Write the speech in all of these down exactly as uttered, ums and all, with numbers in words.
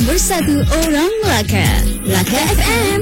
nombor satu orang Melaka. Melaka F M.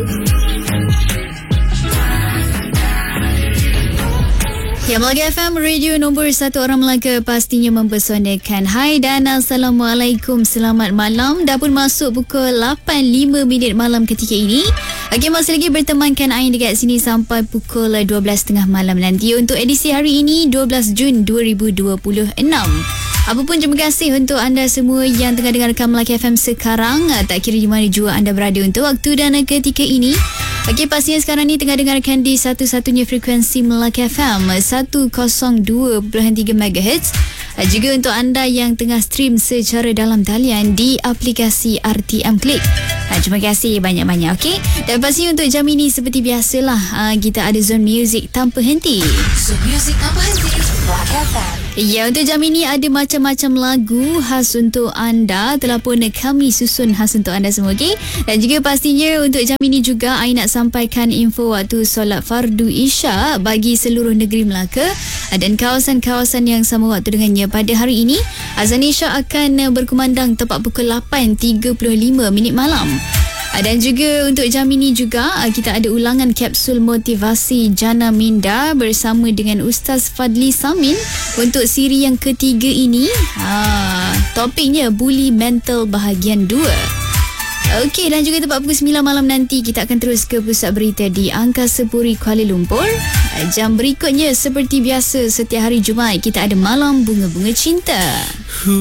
Ya, Melaka F M, radio nombor satu orang Melaka, pastinya mempesonakan. Hai dan Assalamualaikum, selamat malam. Dah pun masuk pukul lapan lima minit malam ketika ini. Okey, masih lagi bertemankan Ain dekat sini sampai pukul dua belas tiga puluh malam nanti untuk edisi hari ini dua belas Jun dua ribu dua puluh enam. Apapun, terima kasih untuk anda semua yang tengah dengarkan Melaka F M sekarang. Tak kira di mana jua anda berada untuk waktu dan ketika ini. Okey, pastinya sekarang ni tengah dengarkan di satu-satunya frekuensi Melaka F M seratus dua perpuluhan tiga megahertz. Juga untuk anda yang tengah stream secara dalam talian di aplikasi R T M Click. Terima kasih banyak-banyak. Okey, dan pasti untuk jam ini seperti biasalah, kita ada zone music tanpa henti. Zone music tanpa henti Melaka F M. Ya, untuk jam ini ada macam-macam lagu khas untuk anda, telah pun kami susun khas untuk anda semua. Okey, dan juga pastinya untuk jam ini juga Ain nak sampaikan info waktu solat fardu Isya bagi seluruh negeri Melaka dan kawasan-kawasan yang sama waktu dengannya. Pada hari ini azan Isya akan berkumandang tepat pukul lapan tiga puluh lima minit malam. Dan juga untuk jam ini juga kita ada ulangan kapsul motivasi Jana Minda bersama dengan Ustaz Fadli Samin untuk siri yang ketiga ini. Ha, topiknya bully mental bahagian dua. Okey, dan juga tepat pukul sembilan malam nanti kita akan terus ke pusat berita di Angkasa Puri Kuala Lumpur. Jam berikutnya seperti biasa setiap hari Jumaat kita ada Malam Bunga-Bunga Cinta.